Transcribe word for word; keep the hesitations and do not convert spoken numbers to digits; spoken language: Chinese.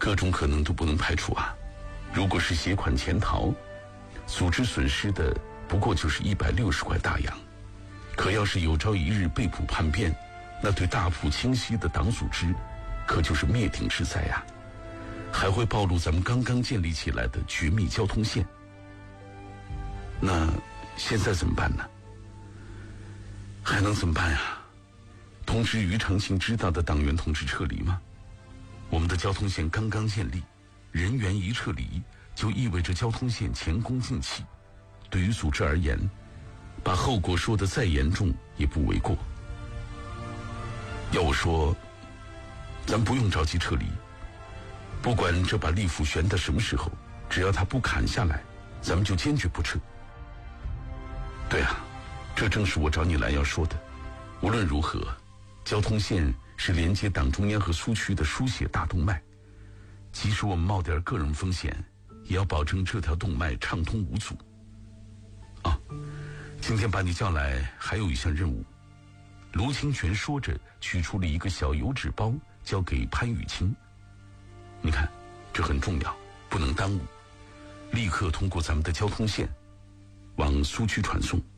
各种可能都不能排除啊。如果是携款潜逃，组织损失的不过就是一百六十块大洋，可要是有朝一日被捕叛变，那对大埔清溪的党组织可就是灭顶之灾啊，还会暴露咱们刚刚建立起来的绝密交通线。那现在怎么办呢？还能怎么办呀？通知于长青知道的党员同志撤离吗？我们的交通线刚刚建立，人员一撤离，就意味着交通线前功尽弃。对于组织而言，把后果说得再严重也不为过。要我说，咱不用着急撤离，不管这把利斧悬到什么时候，只要它不砍下来，咱们就坚决不撤。对啊，这正是我找你来要说的。无论如何，交通线是连接党中央和苏区的输血大动脉，即使我们冒点个人风险，也要保证这条动脉畅通无阻。啊，今天把你叫来还有一项任务。卢清泉说着取出了一个小油纸包，交给潘雨清。你看，这很重要，不能耽误，立刻通过咱们的交通线往苏区传送。